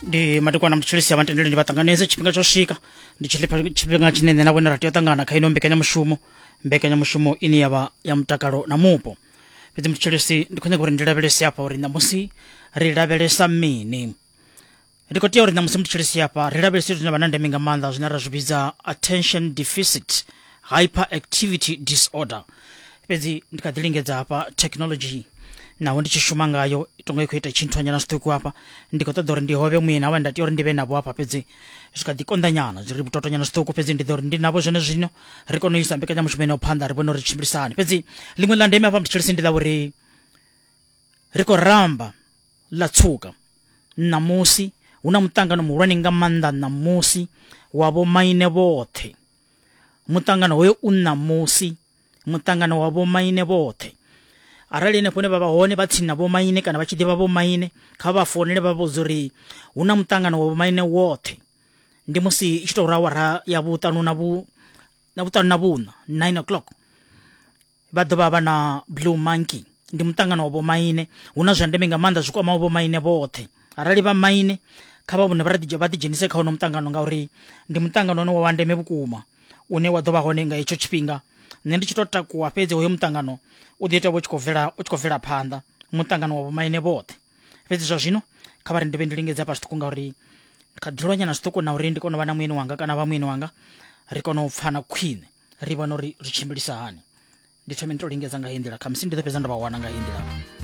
ndi madekwana mutshilisi avantendele ndi vatanganedze tshifhinga tsho swika ndi tshifhinga tshinene na vhone radio tangana kha ino mbekanyamushumo ine yavha ya mutakalo na mupo. Fhedzi mutshilisi ndi khou nyaga uri ndi lavhelese hafha uri ṋamusi ri lavhelesa mini. Ndi khou tea uri ṋamusi mutshilisi hafha ri lavhelese zwine vha na ndeme nga maanḓa zwine ra zwi vhidza attention deficit hyperactivity disorder. Fhedzi ndi kha ḓi lingedza hafha technology naho ndi tshi shuma ngayo tonga i khou ita tshinthuanyana zwiṱuku hafha ndi khou ṱoḓa uri ndi hove muye nawe nda tea uri ndi vhe navho hafha fhedzi zwi kha ḓi konḓa nyana zwi ri vhutotonyana zwiṱuku fhedzi ndi ḓo uri ndi navho zwone zwino ri kone u isa mbekanyamushumo ino phanḓa ri vhone uri tshimbilisani. Fhedzi ḽiṅwe ḽa ndeme hafha mutshilisi ndi ḽa uri ri khou ramba ḽa tsuka ṋamusi hu na muṱangano muhulwane nga maanḓa ṋamusi wa vho maine vhoṱhe. Muṱangano hoyo u ṋamusi muṱangano wa vho maine vhoṱhe. Arali henefho hune vha vha hone vha tsini na vho maine kana vha tshi ḓivha vho maine kha vha founele vha vhudza uri hu na muṱangano wa vho maine woṱhe. Ndi musi i tshi tou awara ya vhuṱanu na vhuṋa 9:00 vha ḓovha vha na Blue Monkey. Ndi muṱangano wa vho maine hu na zwa ndeme nga maanḓa zwi kwamaho vho maine vhoṱhe. Arali vha maine kha vha vhone vha ḓi dzhenise kha hono muṱangano ngauri ndi muṱangano une wa ndeme vhukuma une wa ḓovha hone nga hetsho tshifhinga. Nṋe ndi tshi tou takuwa fhedzi hoyo muṱangano u ḓi ita u tshi khou bvela phanḓa muṱangano wa vho maine vhoṱhe. Fhedzi zwa zwino kha vha ri ndi vhe ndi lingedze hafha zwiṱuku ngauri kha ḓi lwa nyana zwiṱuku na uri ndi kone u vha na muyeni wanga kana vha muyeni wanga ri kone u pfana khwine ri vhone uri ri tshimbilisa hani. Ndi thome ndi tou lingedza nga heyi nḓila khamusi ndi ḓo fhedza ndo vha wana nga heyi nḓila.